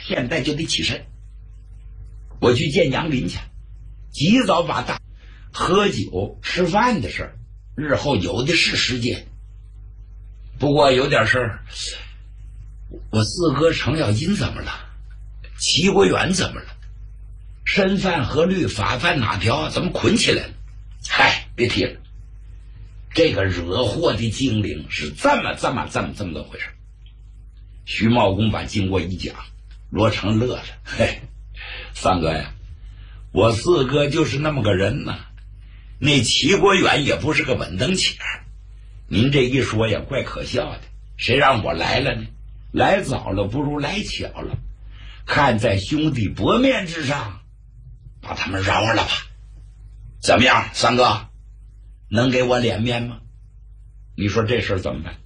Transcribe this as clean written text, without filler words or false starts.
现在就得起身，我去见杨林去，及早把大喝酒吃饭的事儿，日后有的是时间。不过有点事儿，我四哥程咬金怎么了？齐国远怎么了？身犯何律，法犯哪条？怎么捆起来了？嗨，别提了。这个惹祸的精灵是这么的回事。徐茂公把经过一讲，罗成乐了，嘿，三哥呀，我四哥就是那么个人呐。那齐国远也不是个稳当起儿，您这一说也怪可笑的。谁让我来了呢？来早了不如来巧了，看在兄弟薄面之上，把他们饶了吧。怎么样，三哥，能给我脸面吗？你说这事儿怎么办？